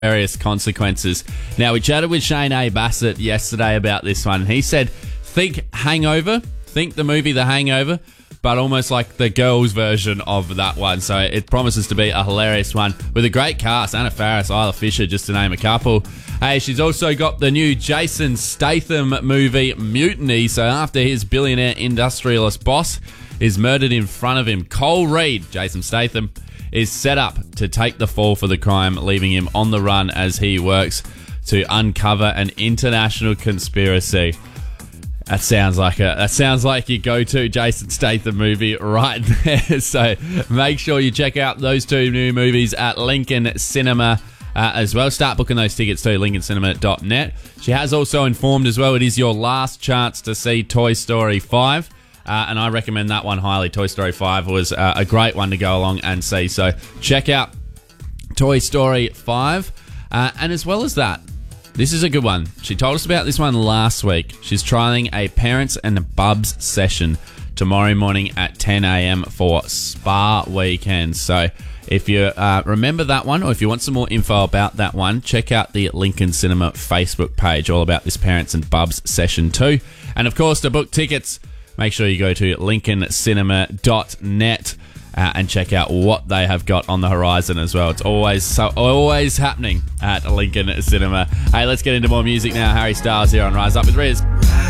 Various consequences. Now, we chatted with Shane A. Bassett yesterday about this one. He said, think Hangover, think the movie The Hangover, but almost like the girls' version of that one. So it promises to be a hilarious one with a great cast. Anna Faris, Isla Fisher, just to name a couple. Hey, she's also got the new Jason Statham movie, Mutiny. So after his billionaire industrialist boss is murdered in front of him, Cole Reed, Jason Statham, is set up to take the fall for the crime, leaving him on the run as he works to uncover an international conspiracy. That sounds like your go-to Jason Statham movie right there. So make sure you check out those two new movies at Lincoln Cinema as well. Start booking those tickets to lincolncinema.net. She has also informed as well, it is your last chance to see Toy Story 5. And I recommend that one highly. Toy Story 5 was a great one to go along and see. So check out Toy Story 5. And as well as that, this is a good one. She told us about this one last week. She's trialling a Parents and Bubs session tomorrow morning at 10 a.m. for Spa Weekend. So if you remember that one, or if you want some more info about that one, check out the Lincoln Cinema Facebook page, all about this Parents and Bubs session too. And of course, to book tickets, make sure you go to lincolncinema.net and check out what they have got on the horizon as well. It's always happening at Lincoln Cinema. Hey, let's get into more music now. Harry Styles here on Rise Up with Riz.